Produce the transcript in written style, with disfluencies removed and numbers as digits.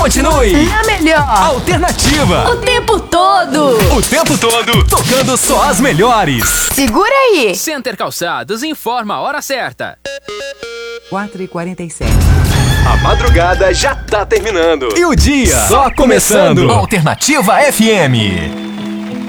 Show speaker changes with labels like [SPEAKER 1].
[SPEAKER 1] Continue
[SPEAKER 2] a melhor
[SPEAKER 1] alternativa.
[SPEAKER 2] o tempo todo.
[SPEAKER 1] O tempo todo tocando só as melhores.
[SPEAKER 2] Segura aí.
[SPEAKER 3] Center Calçados informa a hora certa.
[SPEAKER 4] 4h47.
[SPEAKER 1] A madrugada já tá terminando. E o dia só começando. Alternativa FM.